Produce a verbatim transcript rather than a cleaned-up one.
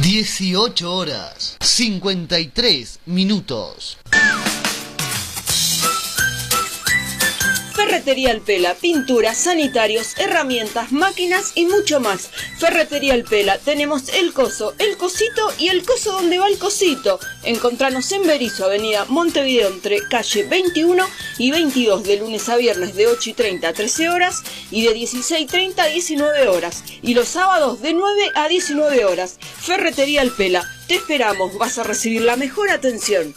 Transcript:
dieciocho horas, cincuenta y tres minutos. Ferretería El Pela, pinturas, sanitarios, herramientas, máquinas y mucho más. Ferretería El Pela, tenemos el coso, el cosito y el coso donde va el cosito. Encontranos en Berisso, avenida Montevideo, entre calle veintiuno y veintidós, de lunes a viernes de ocho y treinta a trece horas y de dieciséis y treinta a diecinueve horas. Y los sábados de nueve a diecinueve horas. Ferretería El Pela, te esperamos, vas a recibir la mejor atención.